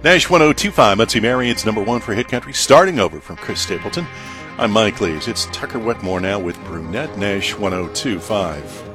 Nash 1025, Muncie Marion's number one for Hit Country, starting over from Chris Stapleton. I'm Mike Lees. It's Tucker Wetmore now with Brunette. Nash 1025.